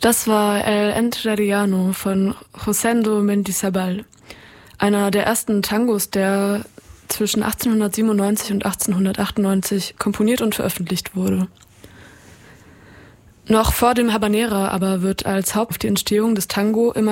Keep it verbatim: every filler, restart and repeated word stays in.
Das war El Entrerriano von Rosendo Mendizábal, einer der ersten Tangos, der zwischen achtzehnhundertsiebenundneunzig und achtzehnhundertachtundneunzig komponiert und veröffentlicht wurde. Noch vor dem Habanera aber wird als Haupt auf die Entstehung des Tango immer